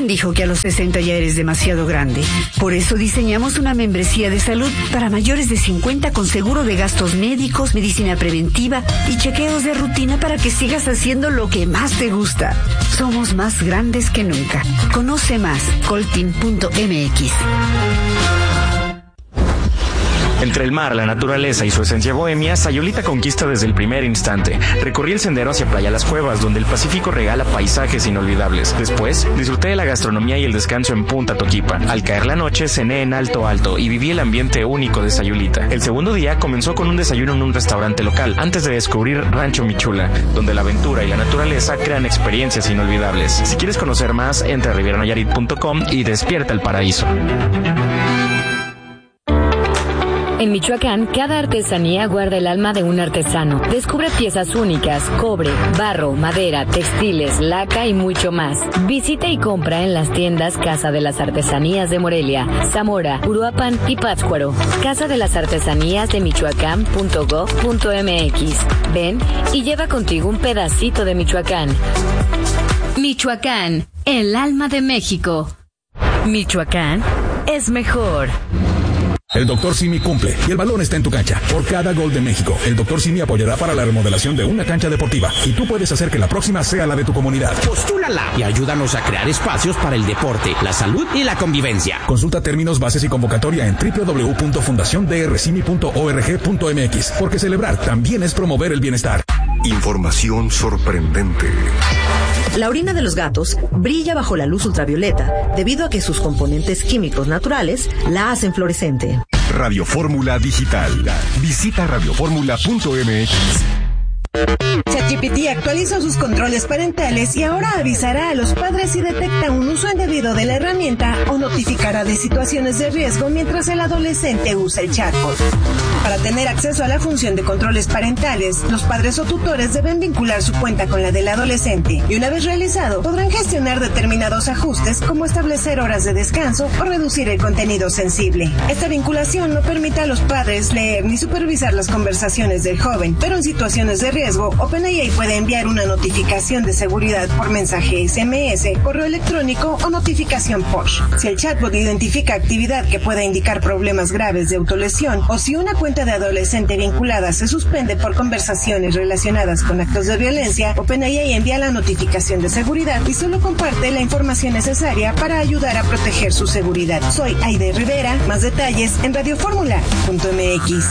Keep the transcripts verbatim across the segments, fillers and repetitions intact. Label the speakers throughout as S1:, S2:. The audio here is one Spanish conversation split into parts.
S1: dijo que a los sesenta ya eres demasiado grande. Por eso diseñamos una membresía de salud para mayores de cincuenta con seguro de gastos médicos, medicina preventiva y chequeos de rutina para que sigas haciendo lo que más te gusta. Somos más grandes que nunca. Conoce más, coltin punto m x.
S2: Entre el mar, la naturaleza y su esencia bohemia, Sayulita conquista desde el primer instante. Recorrí el sendero hacia Playa Las Cuevas, donde el Pacífico regala paisajes inolvidables. Después, disfruté de la gastronomía y el descanso en Punta Toquipa. Al caer la noche, cené en Alto Alto y viví el ambiente único de Sayulita. El segundo día comenzó con un desayuno en un restaurante local, antes de descubrir Rancho Michula, donde la aventura y la naturaleza crean experiencias inolvidables. Si quieres conocer más, entra a riviera nayarit punto com y despierta el paraíso.
S3: En Michoacán, cada artesanía guarda el alma de un artesano. Descubre piezas únicas, cobre, barro, madera, textiles, laca y mucho más. Visita y compra en las tiendas Casa de las Artesanías de Morelia, Zamora, Uruapan y Pátzcuaro. Casa de las Artesanías de Michoacán punto gov punto m x. Ven y lleva contigo un pedacito de Michoacán. Michoacán, el alma de México. Michoacán es mejor.
S4: El doctor Simi cumple y el balón está en tu cancha. Por cada gol de México, el doctor Simi apoyará para la remodelación de una cancha deportiva y tú puedes hacer que la próxima sea la de tu comunidad.
S5: Postúlala y ayúdanos a crear espacios para el deporte, la salud y la convivencia.
S4: Consulta términos, bases y convocatoria en doble u doble u doble u punto fundación d r simi punto org punto m x, porque celebrar también es promover el bienestar.
S6: Información sorprendente.
S7: La orina de los gatos brilla bajo la luz ultravioleta debido a que sus componentes químicos naturales la hacen fluorescente.
S6: Radio Fórmula Digital. Visita radio fórmula punto m x.
S8: ChatGPT actualizó sus controles parentales y ahora avisará a los padres si detecta un uso indebido de la herramienta o notificará de situaciones de riesgo mientras el adolescente usa el chatbot. Para tener acceso a la función de controles parentales, los padres o tutores deben vincular su cuenta con la del adolescente y una vez realizado, podrán gestionar determinados ajustes como establecer horas de descanso o reducir el contenido sensible. Esta vinculación no permite a los padres leer ni supervisar las conversaciones del joven, pero en situaciones de riesgo, OpenAI puede enviar una notificación de seguridad por mensaje S M S, correo electrónico o notificación push. Si el chatbot identifica actividad que pueda indicar problemas graves de autolesión o si una cuenta de adolescente vinculada se suspende por conversaciones relacionadas con actos de violencia, OpenAI envía la notificación de seguridad y solo comparte la información necesaria para ayudar a proteger su seguridad. Soy Aide Rivera, más detalles en radio fórmula punto m x.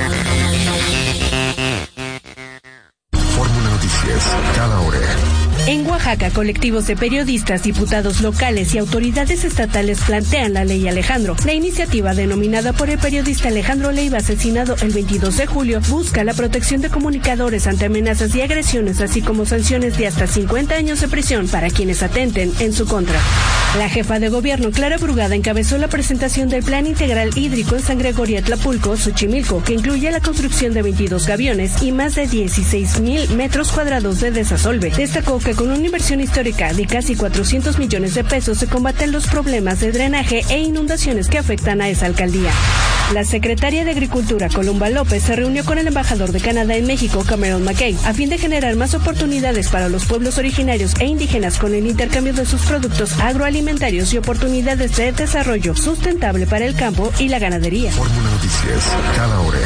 S6: Cada hora.
S9: En Oaxaca, colectivos de periodistas, diputados locales y autoridades estatales plantean la Ley Alejandro. La iniciativa, denominada por el periodista Alejandro Leiva, asesinado el veintidós de julio, busca la protección de comunicadores ante amenazas y agresiones, así como sanciones de hasta cincuenta años de prisión para quienes atenten en su contra. La jefa de gobierno, Clara Brugada, encabezó la presentación del Plan Integral Hídrico en San Gregorio Atlapulco, Xochimilco, que incluye la construcción de veintidós gaviones y más de dieciséis mil metros cuadrados de desasolve. Destacó que con una inversión histórica de casi cuatrocientos millones de pesos se combaten los problemas de drenaje e inundaciones que afectan a esa alcaldía. La secretaria de Agricultura, Columba López, se reunió con el embajador de Canadá en México, Cameron McKay, a fin de generar más oportunidades para los pueblos originarios e indígenas con el intercambio de sus productos agroalimentarios y oportunidades de desarrollo sustentable para el campo y la ganadería.
S6: Fórmula Noticias, cada hora.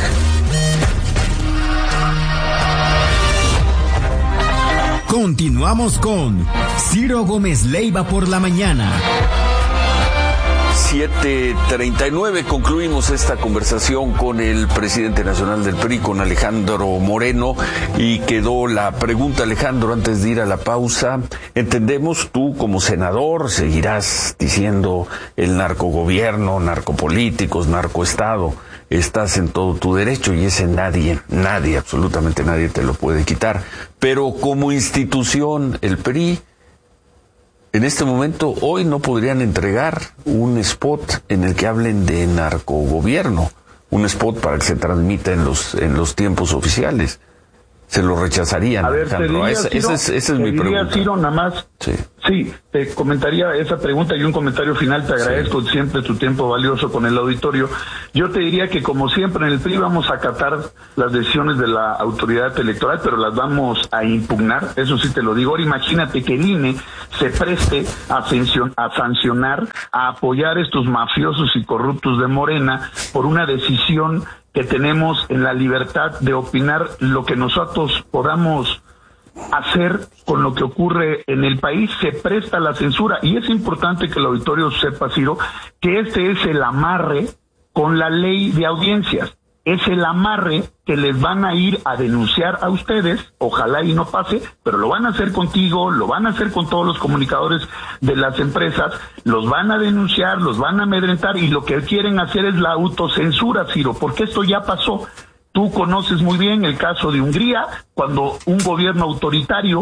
S10: Continuamos con Ciro Gómez Leiva por la mañana.
S11: siete treinta y nueve, concluimos esta conversación con el presidente nacional del P R I, con Alejandro Moreno, y quedó la pregunta, Alejandro, antes de ir a la pausa. Entendemos, tú como senador seguirás diciendo el narcogobierno, narcopolíticos, narcoestado. Estás en todo tu derecho y ese nadie, nadie, absolutamente nadie te lo puede quitar. Pero como institución, el P R I, en este momento, hoy no podrían entregar un spot en el que hablen de narcogobierno, un spot para que se transmita en los, en los tiempos oficiales. se lo rechazarían.
S12: A ver,
S11: Alejandro.
S12: Diría,
S11: ese,
S12: Ciro,
S11: ese es, ese es mi
S12: diría,
S11: pregunta.
S12: Ciro, nada más.
S11: Sí.
S12: Sí, te comentaría esa pregunta y un comentario final. Te agradezco sí. siempre tu tiempo valioso con el auditorio. Yo te diría que, como siempre, en el P R I vamos a acatar las decisiones de la autoridad electoral, pero las vamos a impugnar. Eso sí te lo digo. Ahora imagínate que el I N E se preste a, sancion, a sancionar, a apoyar estos mafiosos y corruptos de Morena por una decisión que tenemos en la libertad de opinar lo que nosotros podamos hacer con lo que ocurre en el país. Se presta a la censura, y es importante que el auditorio sepa, Ciro, que este es el amarre con la ley de audiencias, es el amarre que les van a ir a denunciar a ustedes, ojalá y no pase, pero lo van a hacer contigo, lo van a hacer con todos los comunicadores de las empresas, los van a denunciar, los van a amedrentar, y lo que quieren hacer es la autocensura, Ciro, porque esto ya pasó. Tú conoces muy bien el caso de Hungría, cuando un gobierno autoritario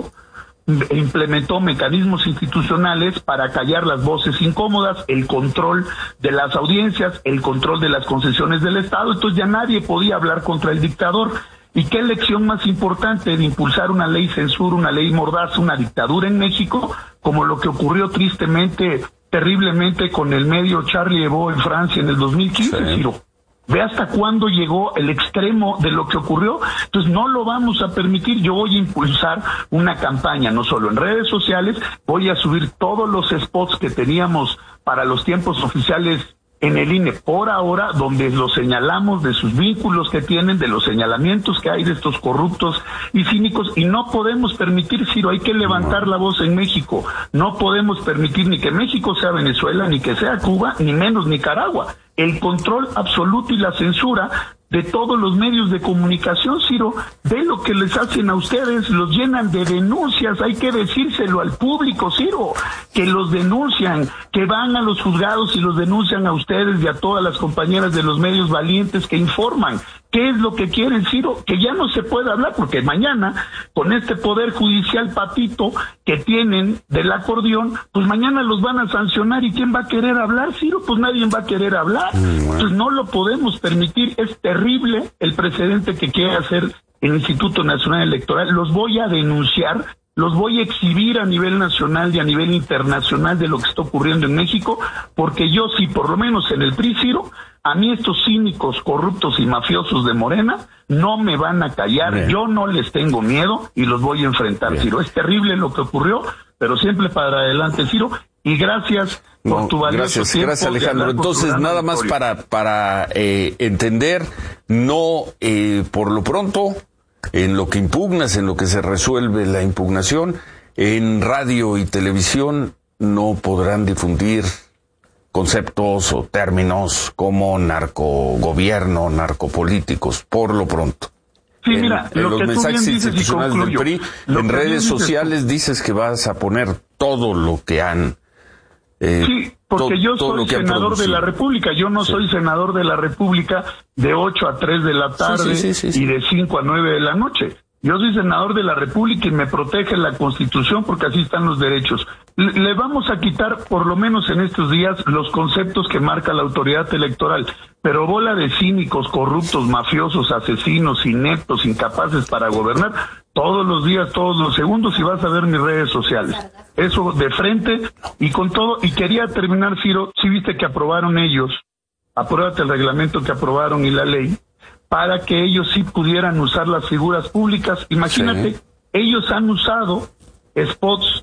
S12: implementó mecanismos institucionales para callar las voces incómodas, el control de las audiencias, el control de las concesiones del Estado. Entonces ya nadie podía hablar contra el dictador. ¿Y qué lección más importante de impulsar una ley censura, una ley mordaza, una dictadura en México, como lo que ocurrió tristemente, terriblemente con el medio Charlie Hebdo en Francia en el dos mil quince, sí. Ciro? Ve hasta cuándo llegó el extremo de lo que ocurrió. Entonces no lo vamos a permitir. Yo voy a impulsar una campaña, no solo en redes sociales, voy a subir todos los spots que teníamos para los tiempos oficiales en el I N E por ahora, donde los señalamos de sus vínculos que tienen, de los señalamientos que hay de estos corruptos y cínicos, y no podemos permitir, Ciro, hay que levantar la voz en México. No podemos permitir ni que México sea Venezuela, ni que sea Cuba, ni menos Nicaragua. El control absoluto y la censura de todos los medios de comunicación, Ciro, ve lo que les hacen a ustedes, los llenan de denuncias, hay que decírselo al público, Ciro, que los denuncian, que van a los juzgados y los denuncian a ustedes y a todas las compañeras de los medios valientes que informan. ¿Qué es lo que quieren, Ciro? Que ya no se puede hablar, porque mañana, con este poder judicial patito que tienen del acordeón, pues mañana los van a sancionar, ¿y quién va a querer hablar, Ciro? Pues nadie va a querer hablar. Entonces no lo podemos permitir, es terrible el precedente que quiere hacer el Instituto Nacional Electoral. Los voy a denunciar, los voy a exhibir a nivel nacional y a nivel internacional de lo que está ocurriendo en México, porque yo sí, por lo menos en el P R I, Ciro, a mí estos cínicos, corruptos y mafiosos de Morena no me van a callar. Bien. Yo no les tengo miedo y los voy a enfrentar, Bien. Ciro. Es terrible lo que ocurrió, pero siempre para adelante, Ciro, y gracias por no, tu valioso
S11: gracias,
S12: tiempo.
S11: Gracias, Alejandro. Entonces, nada más para, para eh, entender, no, eh, por lo pronto, en lo que impugnas, en lo que se resuelve la impugnación, en radio y televisión no podrán difundir conceptos o términos como narcogobierno, narcopolíticos, por lo pronto.
S12: Sí, en, mira,
S11: en
S12: lo
S11: los
S12: que
S11: mensajes
S12: tú bien dices
S11: institucionales
S12: y
S11: del P R I,
S12: lo
S11: en redes
S12: dices
S11: sociales
S12: tú.
S11: dices que vas a poner todo lo que han... Eh,
S12: sí, porque
S11: to,
S12: yo soy senador de la República, yo no sí. soy senador de la República de ocho a tres de la tarde sí, sí, sí, sí, y de cinco a nueve de la noche. Yo soy senador de la República y me protege la Constitución, porque así están los derechos. Le, le vamos a quitar, por lo menos en estos días, los conceptos que marca la autoridad electoral, pero bola de cínicos, corruptos, mafiosos, asesinos, ineptos, incapaces para gobernar, todos los días, todos los segundos, y vas a ver mis redes sociales. Eso de frente y con todo. Y quería terminar, Ciro, si viste que aprobaron ellos, apruébate el reglamento que aprobaron y la ley, para que ellos sí pudieran usar las figuras públicas. Imagínate, sí. ellos han usado spots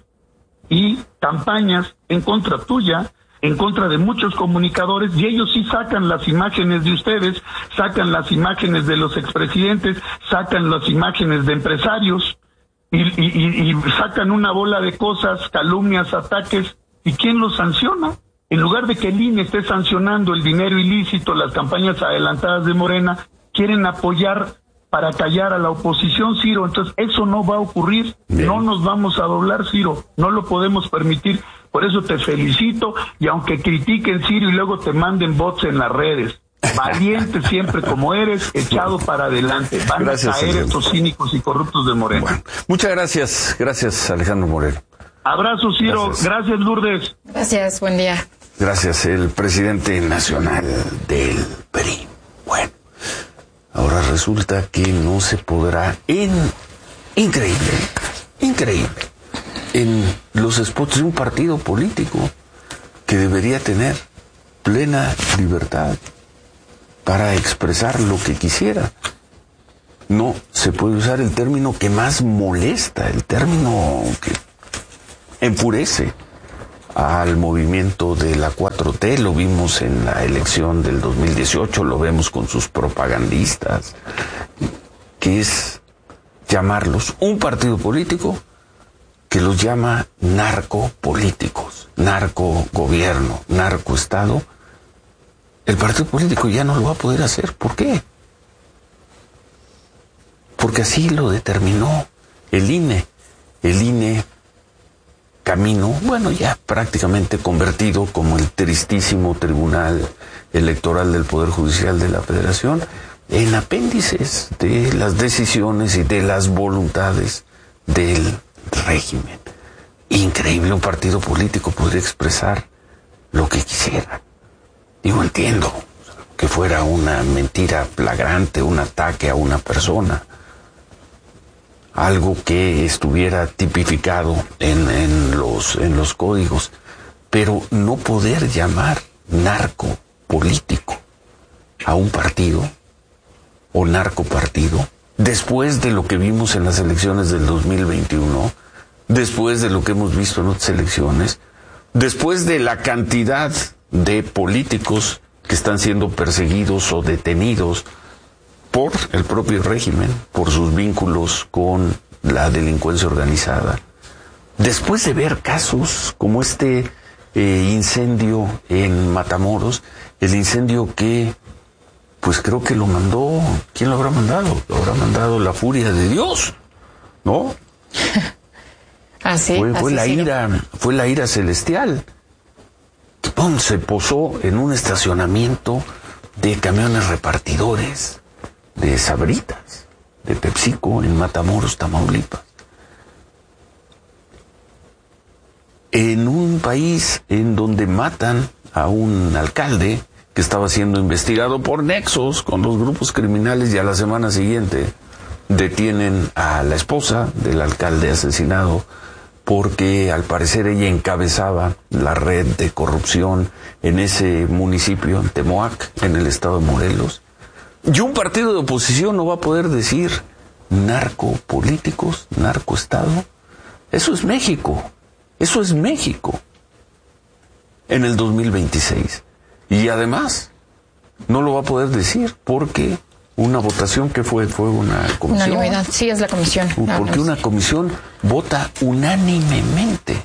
S12: y campañas en contra tuya, en contra de muchos comunicadores, y ellos sí sacan las imágenes de ustedes, sacan las imágenes de los expresidentes, sacan las imágenes de empresarios, y, y, y sacan una bola de cosas, calumnias, ataques, ¿y quién los sanciona? En lugar de que el I N E esté sancionando el dinero ilícito, las campañas adelantadas de Morena, quieren apoyar para callar a la oposición, Ciro. Entonces eso no va a ocurrir. Bien. No nos vamos a doblar, Ciro, no lo podemos permitir. Por eso te felicito, y aunque critiquen, Ciro, y luego te manden bots en las redes, valiente siempre como eres, echado para adelante. Van gracias, a caer señor. Estos cínicos y corruptos de Morena.
S11: Bueno, muchas gracias, gracias Alejandro Moreno.
S12: Abrazo, Ciro, gracias. Gracias, Lourdes.
S3: Gracias, buen día.
S11: Gracias, el presidente nacional del P R I. Bueno, ahora resulta que no se podrá en Increíble, increíble. En los spots de un partido político que debería tener plena libertad para expresar lo que quisiera. No se puede usar el término que más molesta, el término que enfurece al movimiento de la cuatro T. Lo vimos en la elección del dos mil dieciocho, lo vemos con sus propagandistas, que es llamarlos un partido político que los llama narcopolíticos, narcogobierno, narcoestado. El partido político ya no lo va a poder hacer. ¿Por qué? Porque así lo determinó el I N E. El I N E camino, bueno, ya prácticamente convertido como el tristísimo Tribunal Electoral del Poder Judicial de la Federación, en apéndices de las decisiones y de las voluntades del régimen. Increíble, un partido político podría expresar lo que quisiera. Digo, entiendo que fuera una mentira flagrante, un ataque a una persona, algo que estuviera tipificado en, en, los, en los códigos, pero no poder llamar narco político a un partido o narcopartido, después de lo que vimos en las elecciones del dos mil veintiuno, después de lo que hemos visto en otras elecciones, después de la cantidad de políticos que están siendo perseguidos o detenidos por el propio régimen, por sus vínculos con la delincuencia organizada. Después de ver casos como este eh, incendio en Matamoros, el incendio que, pues creo que lo mandó, ¿quién lo habrá mandado? Lo habrá mandado la furia de Dios, ¿no?
S13: Así,
S11: fue, fue
S13: así
S11: la
S13: sí.
S11: ira, fue la ira celestial. ¡Pum! Se posó en un estacionamiento de camiones repartidores de Sabritas, de PepsiCo, en Matamoros, Tamaulipas. En un país en donde matan a un alcalde que estaba siendo investigado por nexos con los grupos criminales, y a la semana siguiente detienen a la esposa del alcalde asesinado porque al parecer ella encabezaba la red de corrupción en ese municipio, en Temoac, en el estado de Morelos. Y un partido de oposición no va a poder decir narcopolíticos, narcoestado. Eso es México. Eso es México en el dos mil veintiséis. Y además no lo va a poder decir porque una votación que fue fue una comisión.
S13: Unanimidad, sí, es la comisión.
S11: Porque una comisión vota unánimemente.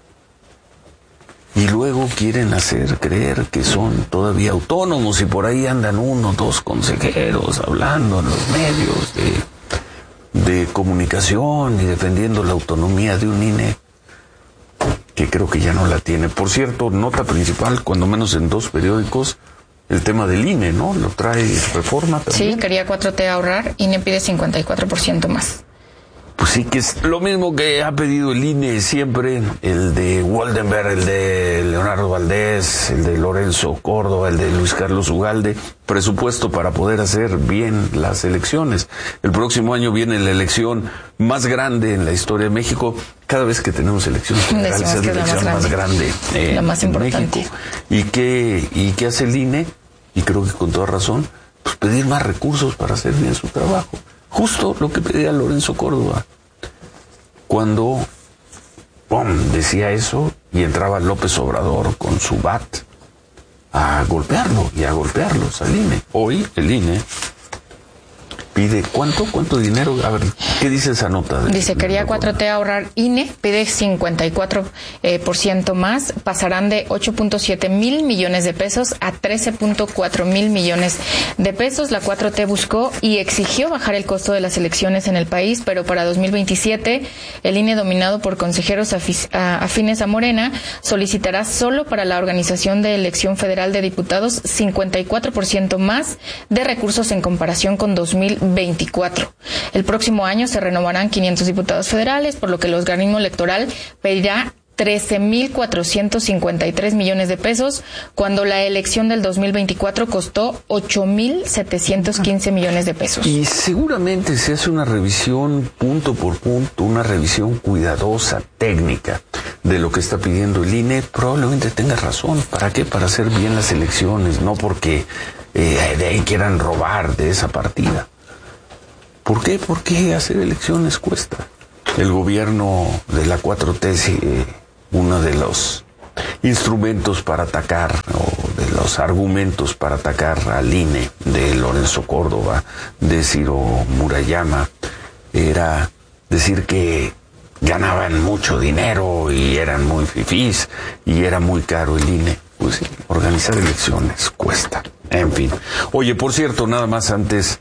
S11: Y luego quieren hacer creer que son todavía autónomos y por ahí andan uno, dos consejeros hablando en los medios de, de comunicación y defendiendo la autonomía de un I N E que creo que ya no la tiene. Por cierto, nota principal, cuando menos en dos periódicos, el tema del I N E, ¿no? Lo trae Reforma también.
S13: Sí, quería cuatro T ahorrar, I N E pide cincuenta y cuatro por ciento más.
S11: Pues sí, que es lo mismo que ha pedido el I N E siempre, el de Waldenberg, el de Leonardo Valdés, el de Lorenzo Córdoba, el de Luis Carlos Ugalde, presupuesto para poder hacer bien las elecciones. El próximo año viene la elección más grande en la historia de México. Cada vez que tenemos elecciones generales es la elección más grande, eh,
S13: la más importante.
S11: en México. ¿Y qué, y qué hace el I N E? Y creo que con toda razón, pues pedir más recursos para hacer bien su trabajo. Justo lo que pedía Lorenzo Córdoba. Cuando ¡pum!, decía eso y entraba López Obrador con su bat a golpearlo y a golpearlos al I N E. Hoy el I N E pide ¿cuánto? ¿Cuánto dinero? A ver, ¿qué dice esa nota? De,
S13: Dice, quería cuatro T ahorrar I N E, pide cincuenta y cuatro eh, por ciento más, pasarán de ocho punto siete mil millones de pesos a trece punto cuatro mil millones de pesos. La cuatro T buscó y exigió bajar el costo de las elecciones en el país, pero para dos mil veintisiete el I N E, dominado por consejeros afis, a, afines a Morena, solicitará solo para la organización de elección federal de diputados cincuenta y cuatro por ciento más de recursos en comparación con dos mil veinticuatro. El próximo año se renovarán quinientos diputados federales, por lo que el organismo electoral pedirá trece mil cuatrocientos cincuenta y tres millones de pesos, cuando la elección del dos mil veinticuatro costó ocho mil setecientos quince millones de pesos.
S11: Y seguramente se hace una revisión punto por punto, una revisión cuidadosa, técnica, de lo que está pidiendo el I N E. Probablemente tenga razón. ¿Para qué? Para hacer bien las elecciones, no porque eh, de ahí quieran robar de esa partida. ¿Por qué? Porque hacer elecciones cuesta. El gobierno de la cuatro T es eh, uno de los instrumentos para atacar, o de los argumentos para atacar al I N E, de Lorenzo Córdoba, de Ciro Murayama, era decir que ganaban mucho dinero y eran muy fifís y era muy caro el I N E. Pues sí, organizar elecciones cuesta. En fin. Oye, por cierto, nada más antes,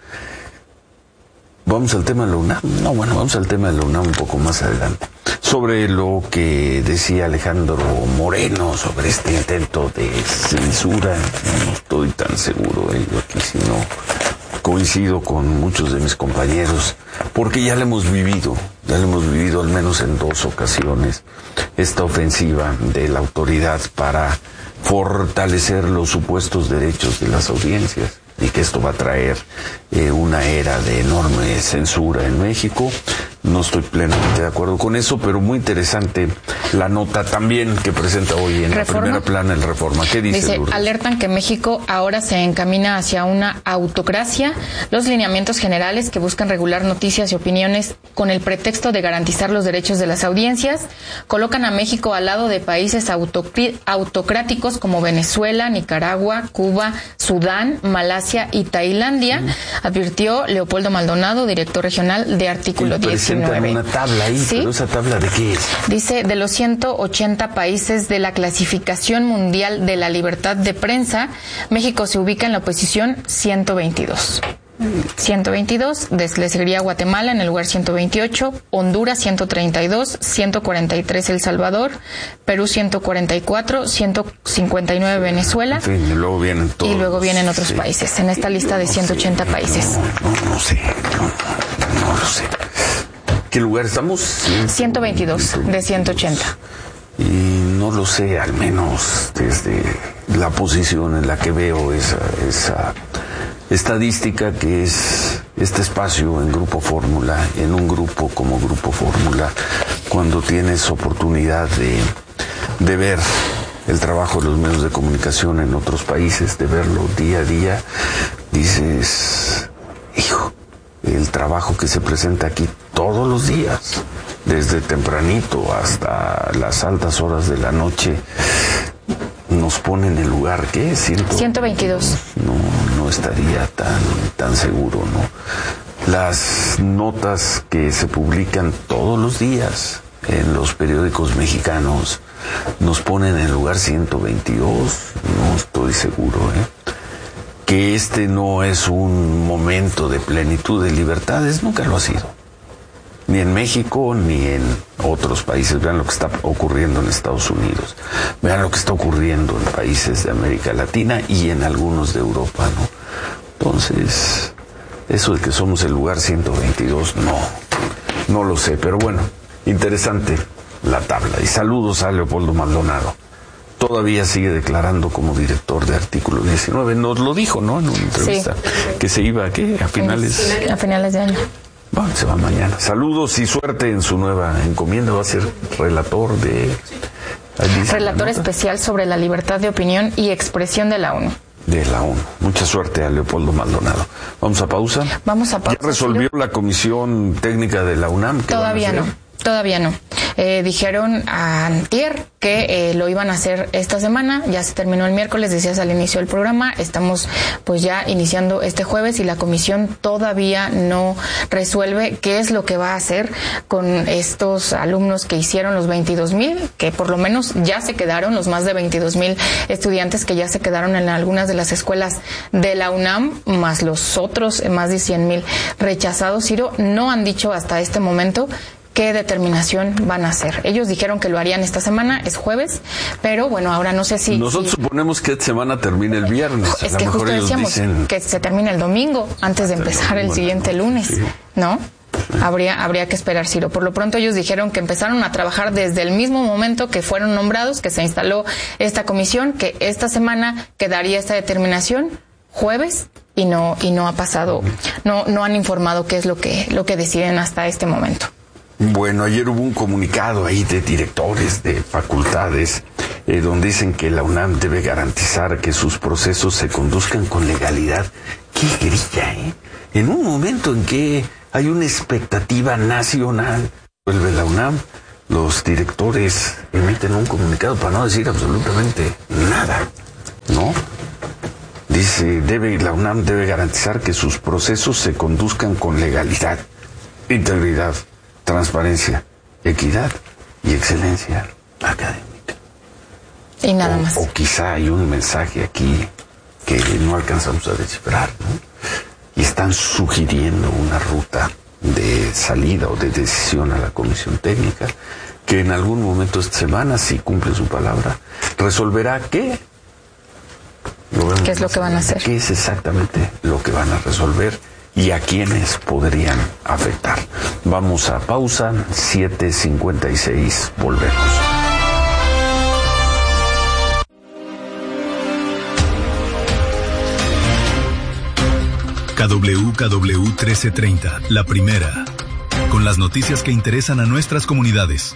S11: vamos al tema de la UNAM. No, bueno, vamos al tema de la UNAM un poco más adelante. Sobre lo que decía Alejandro Moreno, sobre este intento de censura, no estoy tan seguro, ¿eh? Yo aquí si no coincido con muchos de mis compañeros, porque ya lo hemos vivido, ya lo hemos vivido al menos en dos ocasiones, esta ofensiva de la autoridad para fortalecer los supuestos derechos de las audiencias, y que esto va a traer eh, una era de enorme censura en México. No estoy plenamente de acuerdo con eso, pero muy interesante la nota también que presenta hoy en ¿Reforma? La primera plana el Reforma. ¿Qué dice?
S13: Dice,
S11: Lourdes?
S13: Alertan que México ahora se encamina hacia una autocracia. Los lineamientos generales que buscan regular noticias y opiniones con el pretexto de garantizar los derechos de las audiencias colocan a México al lado de países autocráticos como Venezuela, Nicaragua, Cuba, Sudán, Malasia y Tailandia, mm. advirtió Leopoldo Maldonado, director regional de Artículo diecinueve.
S11: Una tabla ahí,
S13: ¿sí?
S11: ¿Pero esa tabla de qué es?
S13: Dice, de los ciento ochenta países de la Clasificación Mundial de la Libertad de Prensa, México se ubica en la posición ciento veintidós. ciento veintidós, le seguiría Guatemala en el lugar ciento veintiocho, Honduras ciento treinta y dos, ciento cuarenta y tres El Salvador, Perú ciento cuarenta y cuatro, ciento cincuenta y nueve Venezuela.
S11: En fin, y luego vienen todos.
S13: Y luego vienen otros
S11: sí.
S13: países, en esta lista de no ciento ochenta
S11: sé,
S13: países.
S11: No, no, no sé, no, no lo sé. ¿Qué lugar estamos?
S13: ciento veintidós de ciento ochenta.
S11: Y no lo sé, al menos desde la posición en la que veo esa, esa estadística que es este espacio en Grupo Fórmula, en un grupo como Grupo Fórmula, cuando tienes oportunidad de, de ver el trabajo de los medios de comunicación en otros países, de verlo día a día, dices, hijo, el trabajo que se presenta aquí todos los días, desde tempranito hasta las altas horas de la noche, nos pone en el lugar que es
S13: ciento veintidós.
S11: No, no estaría tan, tan seguro, ¿no? Las notas que se publican todos los días en los periódicos mexicanos nos ponen en el lugar ciento veintidós, no estoy seguro, ¿eh? Que este no es un momento de plenitud de libertades, nunca lo ha sido. Ni en México, ni en otros países. Vean lo que está ocurriendo en Estados Unidos. Vean lo que está ocurriendo en países de América Latina y en algunos de Europa, ¿no? Entonces, eso de que somos el lugar ciento veintidós, no, no lo sé. Pero bueno, interesante la tabla. Y saludos a Leopoldo Maldonado. Todavía sigue declarando como director de Artículo diecinueve. Nos lo dijo, ¿no? En una entrevista. Sí. Que se iba, ¿a qué? A finales...
S13: A finales de año.
S11: Bueno, se va mañana. Saludos y suerte en su nueva encomienda. Va a ser relator de...
S13: Relator especial sobre la libertad de opinión y expresión de la ONU.
S11: De la ONU. Mucha suerte a Leopoldo Maldonado. ¿Vamos a pausa?
S13: Vamos a pausa.
S11: ¿Ya resolvió la comisión técnica de la UNAM?
S13: Todavía no. Todavía no. Eh, dijeron a antier que eh, lo iban a hacer esta semana, ya se terminó el miércoles, decías al inicio del programa, estamos pues ya iniciando este jueves y la comisión todavía no resuelve qué es lo que va a hacer con estos alumnos que hicieron los veintidós mil, que por lo menos ya se quedaron, los más de veintidós mil estudiantes que ya se quedaron en algunas de las escuelas de la UNAM, más los otros más de cien mil rechazados. Ciro, no han dicho hasta este momento qué determinación van a hacer. Ellos dijeron que lo harían esta semana, es jueves, pero bueno, ahora no sé si...
S11: Nosotros si... suponemos que esta semana termine el viernes.
S13: Es que justo decíamos dicen... que se termine el domingo, antes de empezar el, el siguiente lunes, sí. ¿no? habría, habría que esperar, Ciro. Por lo pronto ellos dijeron que empezaron a trabajar desde el mismo momento que fueron nombrados, que se instaló esta comisión, que esta semana quedaría esta determinación jueves y no y no ha pasado, no no han informado qué es lo que lo que deciden hasta este momento.
S11: Bueno, ayer hubo un comunicado ahí de directores de facultades eh, donde dicen que la UNAM debe garantizar que sus procesos se conduzcan con legalidad. ¡Qué grilla, eh! En un momento en que hay una expectativa nacional, vuelve la UNAM, los directores emiten un comunicado para no decir absolutamente nada, ¿no? Dice, debe, la UNAM debe garantizar que sus procesos se conduzcan con legalidad, integridad, transparencia, equidad y excelencia académica.
S13: Y nada
S11: o,
S13: más.
S11: O quizá hay un mensaje aquí que no alcanzamos a descifrar, ¿no? Y están sugiriendo una ruta de salida o de decisión a la comisión técnica que en algún momento esta semana, si cumple su palabra, resolverá qué.
S13: ¿Qué es lo que van a hacer?
S11: ¿Qué es exactamente lo que van a resolver y a quiénes podrían afectar? Vamos a pausa, siete cincuenta y seis, volvemos.
S14: K W K W trece treinta, la primera, con las noticias que interesan a nuestras comunidades.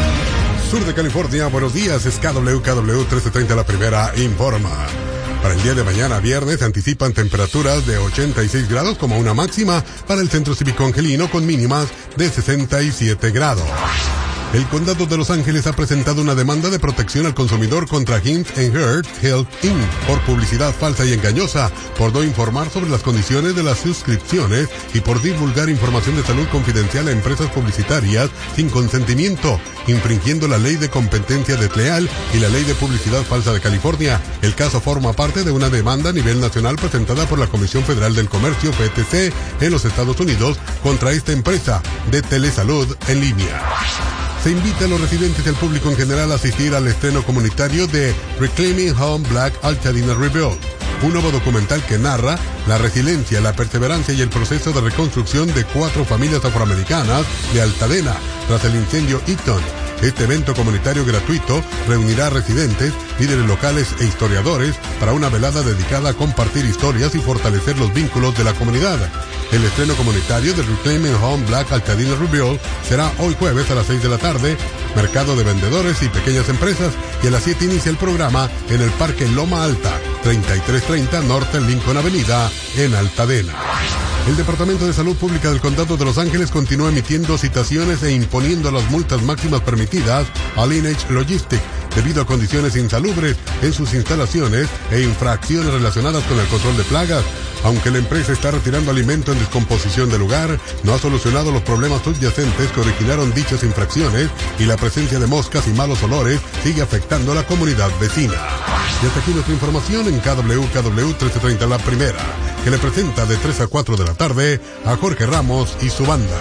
S15: Sur de California, buenos días, es K W K W trece treinta, la primera, informa. Para el día de mañana, viernes, se anticipan temperaturas de ochenta y seis grados como una máxima para el Centro Cívico Angelino con mínimas de sesenta y siete grados. El Condado de Los Ángeles ha presentado una demanda de protección al consumidor contra Hims and Hers Health incorporated por publicidad falsa y engañosa, por no informar sobre las condiciones de las suscripciones y por divulgar información de salud confidencial a empresas publicitarias sin consentimiento, infringiendo la ley de competencia desleal y la ley de publicidad falsa de California. El caso forma parte de una demanda a nivel nacional presentada por la Comisión Federal del Comercio, F T C, en los Estados Unidos contra esta empresa de telesalud en línea. Se invita a los residentes y al público en general a asistir al estreno comunitario de Reclaiming Home Black Altadena Rebuild, un nuevo documental que narra la resiliencia, la perseverancia y el proceso de reconstrucción de cuatro familias afroamericanas de Altadena tras el incendio Eaton. Este evento comunitario gratuito reunirá a residentes, líderes locales e historiadores para una velada dedicada a compartir historias y fortalecer los vínculos de la comunidad. El estreno comunitario de Reclaiming Home Black Altadena Rebuild será hoy jueves a las seis de la tarde, Mercado de Vendedores y Pequeñas Empresas, y a las siete inicia el programa en el Parque Loma Alta, treinta y tres treinta Norte Lincoln Avenida, en Altadena. El Departamento de Salud Pública del Condado de Los Ángeles continúa emitiendo citaciones e imponiendo las multas máximas permitidas a Lineage Logistics debido a condiciones insalubres en sus instalaciones e infracciones relacionadas con el control de plagas. Aunque la empresa está retirando alimento en descomposición del lugar, no ha solucionado los problemas subyacentes que originaron dichas infracciones y la presencia de moscas y malos olores sigue afectando a la comunidad vecina. Y hasta aquí nuestra información en K W K W trece treinta, la primera, que le presenta de tres a cuatro de la tarde a Jorge Ramos y su banda.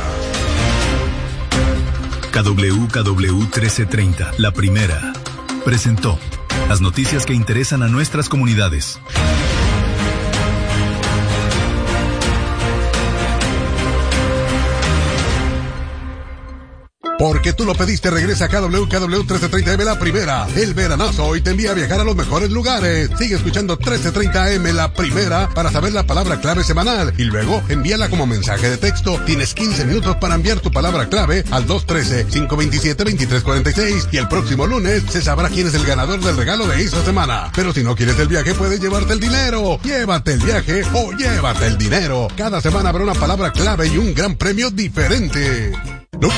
S14: K W K W trece treinta, la primera, presentó las noticias que interesan a nuestras comunidades.
S15: Porque tú lo pediste, regresa a K W K W trece treinta M, la primera. El veranazo hoy te envía a viajar a los mejores lugares. Sigue escuchando trece treinta M, la primera, para saber la palabra clave semanal. Y luego envíala como mensaje de texto. Tienes quince minutos para enviar tu palabra clave al dos uno tres, cinco dos siete, dos tres cuatro seis. Y el próximo lunes se sabrá quién es el ganador del regalo de esta semana. Pero si no quieres el viaje, puedes llevarte el dinero. Llévate el viaje o llévate el dinero. Cada semana habrá una palabra clave y un gran premio diferente. ¿No?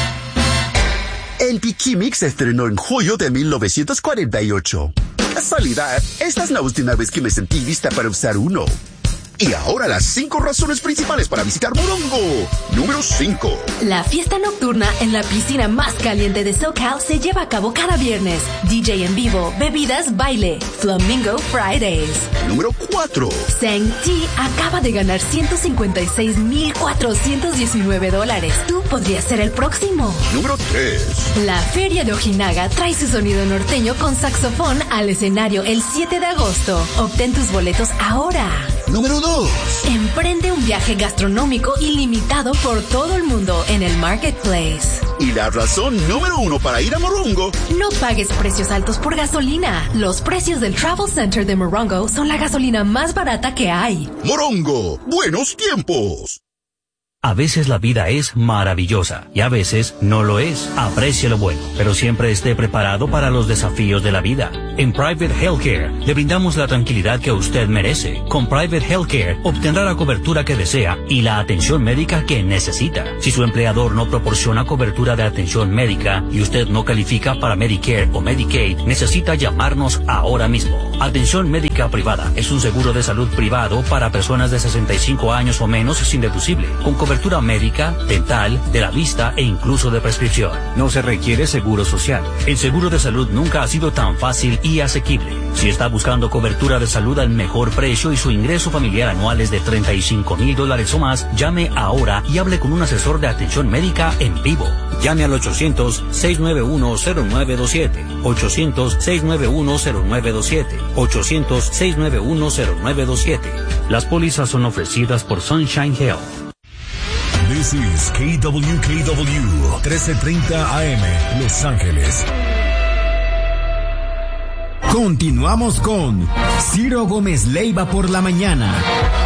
S16: El Piquimix se estrenó en julio de mil novecientos cuarenta y ocho. Casualidad, esta es la última vez que me sentí lista para usar uno. Y ahora las cinco razones principales para visitar Morongo. Número cinco.
S17: La fiesta nocturna en la piscina más caliente de SoCal se lleva a cabo cada viernes. D J en vivo, bebidas, baile. Flamingo Fridays.
S16: Número cuatro.
S17: Sang T acaba de ganar ciento cincuenta y seis mil cuatrocientos diecinueve dólares. Tú podrías ser el próximo.
S16: Número tres.
S17: La Feria de Ojinaga trae su sonido norteño con saxofón al escenario el siete de agosto. Obtén tus boletos ahora.
S10: número dos.
S17: Emprende un viaje gastronómico ilimitado por todo el mundo en el Marketplace.
S16: Y la razón número uno para ir a Morongo.
S17: No pagues precios altos por gasolina. Los precios del Travel Center de Morongo son la gasolina más barata que hay.
S16: Morongo, buenos tiempos.
S18: A veces la vida es maravillosa y a veces no lo es. Aprecie lo bueno, pero siempre esté preparado para los desafíos de la vida. En Private Healthcare le brindamos la tranquilidad que usted merece. Con Private Healthcare obtendrá la cobertura que desea y la atención médica que necesita. Si su empleador no proporciona cobertura de atención médica y usted no califica para Medicare o Medicaid, necesita llamarnos ahora mismo. Atención médica privada es un seguro de salud privado para personas de sesenta y cinco años o menos sin deducible, con cobertura Cobertura médica, dental, de la vista e incluso de prescripción. No se requiere seguro social. El seguro de salud nunca ha sido tan fácil y asequible. Si está buscando cobertura de salud al mejor precio y su ingreso familiar anual es de treinta y cinco mil dólares o más, llame ahora y hable con un asesor de atención médica en vivo. Llame al ochocientos, seis nueve uno, cero nueve dos siete. ochocientos, seis nueve uno, cero nueve dos siete. ochocientos, seis nueve uno, cero nueve dos siete. Las pólizas son ofrecidas por Sunshine Health.
S19: This is K W K W trece treinta A M, Los Ángeles.
S10: Continuamos con Ciro Gómez Leiva por la mañana.